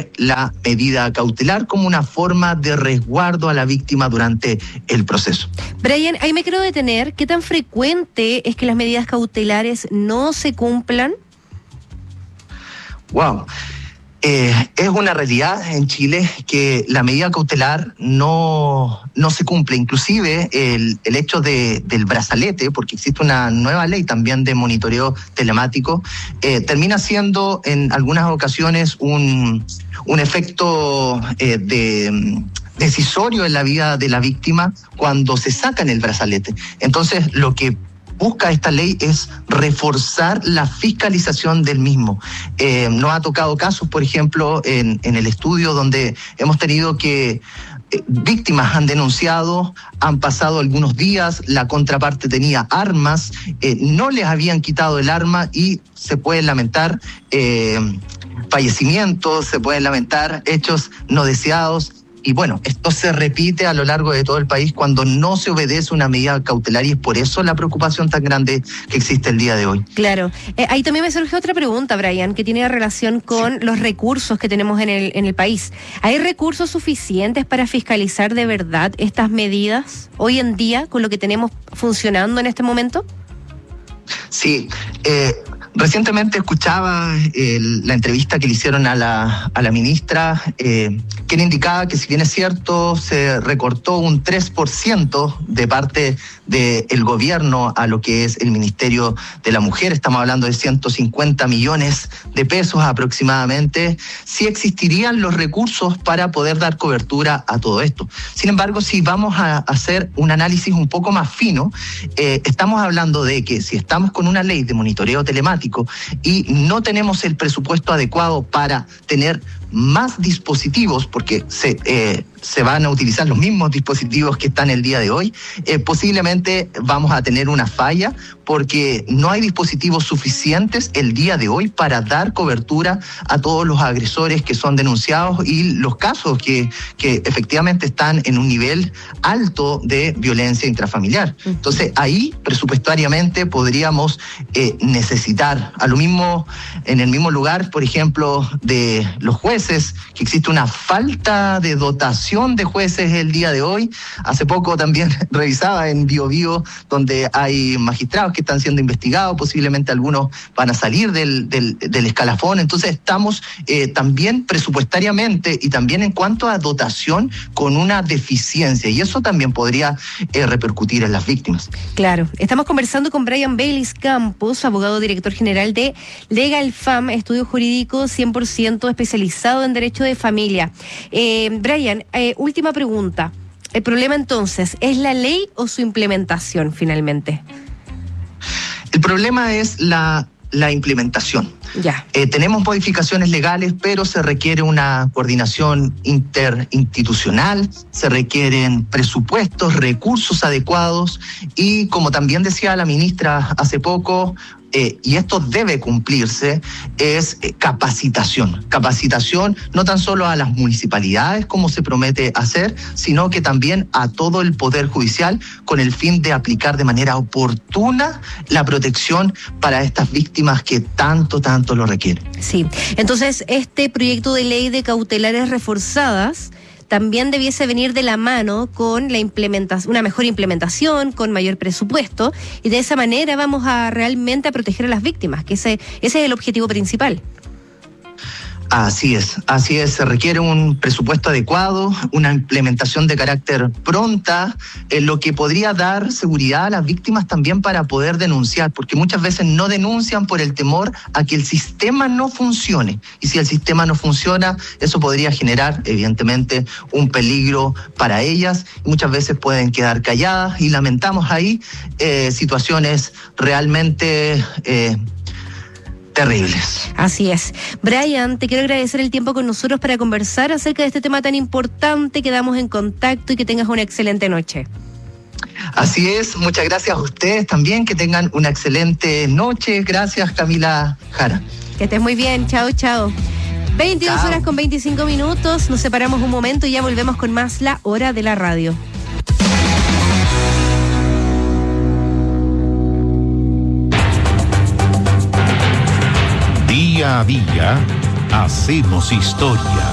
fue la medida cautelar como una forma de resguardo a la víctima durante el proceso. Brian, ahí me quiero detener. ¿Qué tan frecuente es que las medidas cautelares no se cumplan? Wow. Es una realidad en Chile que la medida cautelar no se cumple. Inclusive el hecho del brazalete, porque existe una nueva ley también de monitoreo telemático, termina siendo en algunas ocasiones un efecto decisorio en la vida de la víctima cuando se sacan el brazalete. Entonces, lo que busca esta ley es reforzar la fiscalización del mismo. Nos ha tocado casos, por ejemplo, en el estudio donde hemos tenido que víctimas han denunciado, han pasado algunos días, la contraparte tenía armas, no les habían quitado el arma y se pueden lamentar fallecimientos, se pueden lamentar hechos no deseados. Y bueno, esto se repite a lo largo de todo el país cuando no se obedece una medida cautelar y es por eso la preocupación tan grande que existe el día de hoy. Claro. Ahí también me surge otra pregunta, Brian, que tiene relación con los recursos que tenemos en el país. ¿Hay recursos suficientes para fiscalizar de verdad estas medidas hoy en día con lo que tenemos funcionando en este momento? Sí. Recientemente escuchaba la entrevista que le hicieron a la ministra, quien indicaba que si bien es cierto, se recortó un 3% de parte del gobierno a lo que es el Ministerio de la Mujer, estamos hablando de 150 millones de pesos aproximadamente, sí existirían los recursos para poder dar cobertura a todo esto. Sin embargo, si vamos a hacer un análisis un poco más fino, estamos hablando de que si estamos con una ley de monitoreo telemático y no tenemos el presupuesto adecuado para tener más dispositivos, porque se van a utilizar los mismos dispositivos que están el día de hoy, posiblemente vamos a tener una falla porque no hay dispositivos suficientes el día de hoy para dar cobertura a todos los agresores que son denunciados y los casos que efectivamente están en un nivel alto de violencia intrafamiliar. Entonces ahí presupuestariamente podríamos necesitar a lo mismo, en el mismo lugar, por ejemplo, de los jueces, que existe una falta de dotación de jueces el día de hoy. Hace poco también revisaba en Biobío, donde hay magistrados que están siendo investigados, posiblemente algunos van a salir del escalafón. Entonces estamos también presupuestariamente y también en cuanto a dotación con una deficiencia, y eso también podría repercutir en las víctimas. Claro, estamos conversando con Brian Baylis Campos, abogado director general de LegalFam, estudio jurídico 100% especializado en derecho de familia. Brian, última pregunta. ¿El problema entonces es la ley o su implementación finalmente? El problema es la implementación. Ya. Tenemos modificaciones legales, pero se requiere una coordinación interinstitucional, se requieren presupuestos, recursos adecuados y, como también decía la ministra hace poco, y esto debe cumplirse, es capacitación. Capacitación no tan solo a las municipalidades, como se promete hacer, sino que también a todo el Poder Judicial, con el fin de aplicar de manera oportuna la protección para estas víctimas que tanto lo requieren. Sí, entonces este proyecto de ley de cautelares reforzadas también debiese venir de la mano con la implementación, una mejor implementación, con mayor presupuesto, y de esa manera vamos a realmente a proteger a las víctimas, que ese es el objetivo principal. Así es, se requiere un presupuesto adecuado, una implementación de carácter pronta, lo que podría dar seguridad a las víctimas también para poder denunciar, porque muchas veces no denuncian por el temor a que el sistema no funcione, y si el sistema no funciona, eso podría generar evidentemente un peligro para ellas, y muchas veces pueden quedar calladas, y lamentamos ahí situaciones realmente terribles. Así es. Brian, te quiero agradecer el tiempo con nosotros para conversar acerca de este tema tan importante. Quedamos en contacto y que tengas una excelente noche. Así es, muchas gracias a ustedes también, que tengan una excelente noche. Gracias, Camila Jara. Que estés muy bien, chao. 22 Chao. horas con 25 minutos, nos separamos un momento y ya volvemos con más La Hora de la Radio. Día a día hacemos historia.